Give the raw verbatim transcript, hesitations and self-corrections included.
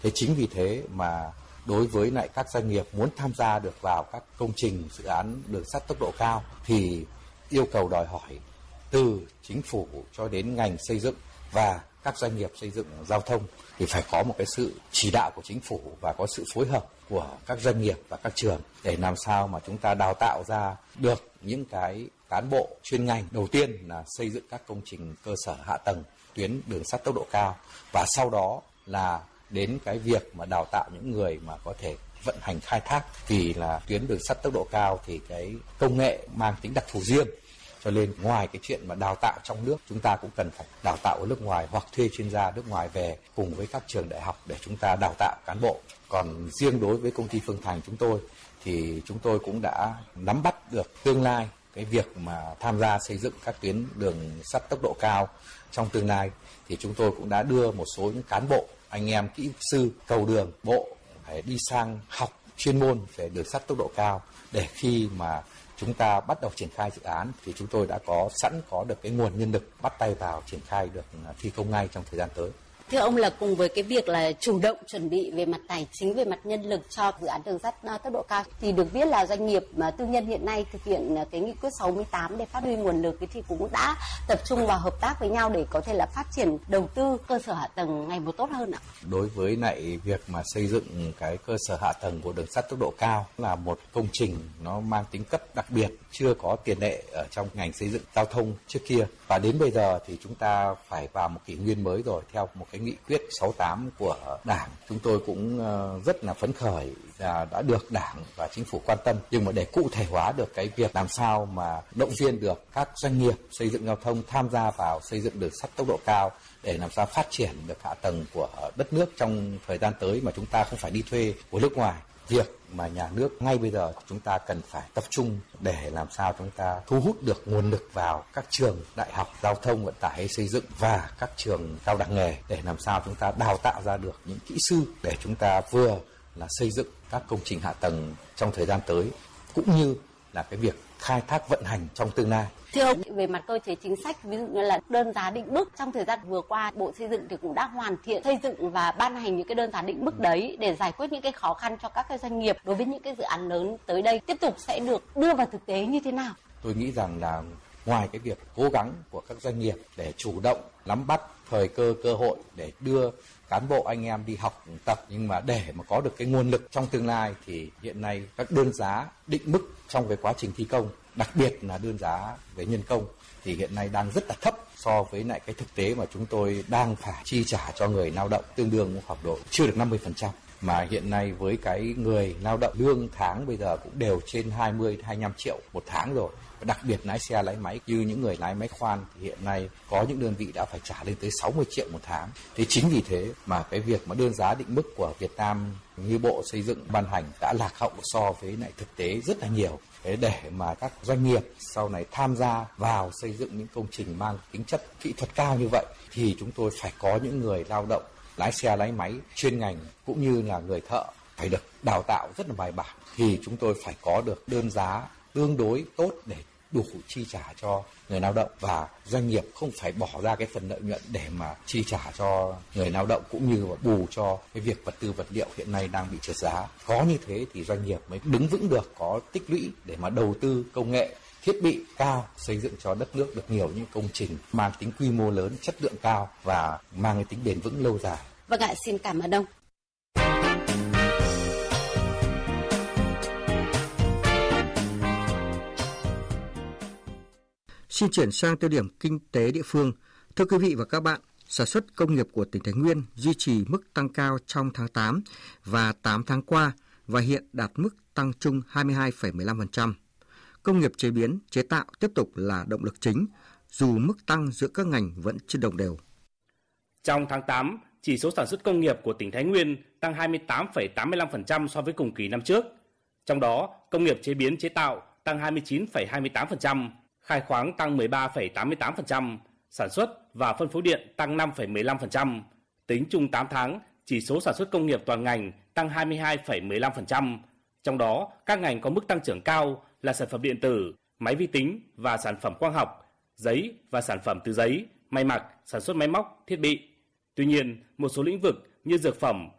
Thế chính vì thế mà đối với lại các doanh nghiệp muốn tham gia được vào các công trình dự án đường sắt tốc độ cao thì yêu cầu đòi hỏi từ chính phủ cho đến ngành xây dựng và các doanh nghiệp xây dựng giao thông thì phải có một cái sự chỉ đạo của chính phủ và có sự phối hợp của các doanh nghiệp và các trường để làm sao mà chúng ta đào tạo ra được những cái cán bộ chuyên ngành. Đầu tiên là xây dựng các công trình cơ sở hạ tầng tuyến đường sắt tốc độ cao và sau đó là đến cái việc mà đào tạo những người mà có thể vận hành khai thác, vì là tuyến đường sắt tốc độ cao thì cái công nghệ mang tính đặc thù riêng. Cho nên ngoài cái chuyện mà đào tạo trong nước, chúng ta cũng cần phải đào tạo ở nước ngoài hoặc thuê chuyên gia nước ngoài về cùng với các trường đại học để chúng ta đào tạo cán bộ. Còn riêng đối với công ty Phương Thành chúng tôi thì chúng tôi cũng đã nắm bắt được tương lai cái việc mà tham gia xây dựng các tuyến đường sắt tốc độ cao trong tương lai thì chúng tôi cũng đã đưa một số những cán bộ, anh em kỹ sư cầu đường bộ phải đi sang học chuyên môn về đường sắt tốc độ cao để khi mà chúng ta bắt đầu triển khai dự án thì chúng tôi đã có sẵn có được cái nguồn nhân lực bắt tay vào triển khai được thi công ngay trong thời gian tới. Thưa ông, là cùng với cái việc là chủ động chuẩn bị về mặt tài chính, về mặt nhân lực cho dự án đường sắt tốc độ cao thì được biết là doanh nghiệp mà tư nhân hiện nay thực hiện cái nghị quyết sáu mươi tám để phát huy nguồn lực thì cũng đã tập trung vào hợp tác với nhau để có thể là phát triển đầu tư cơ sở hạ tầng ngày một tốt hơn ạ. Đối với lại việc mà xây dựng cái cơ sở hạ tầng của đường sắt tốc độ cao là một công trình nó mang tính cấp đặc biệt, chưa có tiền lệ ở trong ngành xây dựng giao thông trước kia, và đến bây giờ thì chúng ta phải vào một kỷ nguyên mới rồi theo một cái nghị quyết sáu mươi tám của Đảng. Chúng tôi cũng rất là phấn khởi là đã được Đảng và Chính phủ quan tâm, nhưng mà để cụ thể hóa được cái việc làm sao mà động viên được các doanh nghiệp xây dựng giao thông tham gia vào xây dựng đường sắt tốc độ cao để làm sao phát triển được hạ tầng của đất nước trong thời gian tới mà chúng ta không phải đi thuê của nước ngoài. Việc mà nhà nước ngay bây giờ chúng ta cần phải tập trung để làm sao chúng ta thu hút được nguồn lực vào các trường đại học giao thông vận tải hay xây dựng và các trường cao đẳng nghề để làm sao chúng ta đào tạo ra được những kỹ sư để chúng ta vừa là xây dựng các công trình hạ tầng trong thời gian tới cũng như là cái việc khai thác vận hành trong tương lai. Thưa ông, về mặt cơ chế chính sách, ví dụ như là đơn giá định mức, trong thời gian vừa qua Bộ Xây dựng thì cũng đã hoàn thiện xây dựng và ban hành những cái đơn giá định mức đấy để giải quyết những cái khó khăn cho các cái doanh nghiệp đối với những cái dự án lớn tới đây tiếp tục sẽ được đưa vào thực tế như thế nào? Tôi nghĩ rằng là ngoài cái việc cố gắng của các doanh nghiệp để chủ động nắm bắt thời cơ cơ hội để đưa cán bộ anh em đi học tập, nhưng mà để mà có được cái nguồn lực trong tương lai thì hiện nay các đơn giá định mức trong cái quá trình thi công, đặc biệt là đơn giá về nhân công thì hiện nay đang rất là thấp so với lại cái thực tế mà chúng tôi đang phải chi trả cho người lao động, tương đương khoảng độ chưa được năm mươi phần trăm. Mà hiện nay với cái người lao động lương tháng bây giờ cũng đều trên hai mươi đến hai mươi lăm triệu một tháng rồi. Đặc biệt lái xe lái máy như những người lái máy khoan thì hiện nay có những đơn vị đã phải trả lên tới sáu mươi triệu một tháng. Thế chính vì thế mà cái việc mà đơn giá định mức của Việt Nam như Bộ Xây dựng ban hành đã lạc hậu so với lại thực tế rất là nhiều. Thế để mà các doanh nghiệp sau này tham gia vào xây dựng những công trình mang tính chất kỹ thuật cao như vậy thì chúng tôi phải có những người lao động lái xe lái máy chuyên ngành cũng như là người thợ phải được đào tạo rất là bài bản, thì chúng tôi phải có được đơn giá tương đối tốt để đủ chi trả cho người lao động và doanh nghiệp không phải bỏ ra cái phần lợi nhuận để mà chi trả cho người lao động cũng như là bù cho cái việc vật tư vật liệu hiện nay đang bị trượt giá. Có như thế thì doanh nghiệp mới đứng vững được, có tích lũy để mà đầu tư công nghệ thiết bị cao, xây dựng cho đất nước được nhiều những công trình mang tính quy mô lớn, chất lượng cao và mang cái tính bền vững lâu dài. Vâng ạ, xin cảm ơn ông. Xin chuyển sang tiêu điểm kinh tế địa phương. Thưa quý vị và các bạn, sản xuất công nghiệp của tỉnh Thái Nguyên duy trì mức tăng cao trong tháng tám và tám tháng qua và hiện đạt mức tăng chung hai mươi hai phẩy mười lăm phần trăm. Công nghiệp chế biến, chế tạo tiếp tục là động lực chính, dù mức tăng giữa các ngành vẫn chưa đồng đều. Trong tháng tám, chỉ số sản xuất công nghiệp của tỉnh Thái Nguyên tăng hai mươi tám phẩy tám mươi lăm phần trăm so với cùng kỳ năm trước. Trong đó, công nghiệp chế biến chế tạo tăng hai mươi chín phẩy hai mươi tám phần trăm, khai khoáng tăng mười ba phẩy tám mươi tám phần trăm, sản xuất và phân phối điện tăng năm phẩy mười lăm phần trăm. Tính chung tám tháng, chỉ số sản xuất công nghiệp toàn ngành tăng hai mươi hai phẩy mười lăm phần trăm. Trong đó, các ngành có mức tăng trưởng cao là sản phẩm điện tử, máy vi tính và sản phẩm quang học, giấy và sản phẩm từ giấy, may mặc, sản xuất máy móc, thiết bị. Tuy nhiên, một số lĩnh vực như dược phẩm,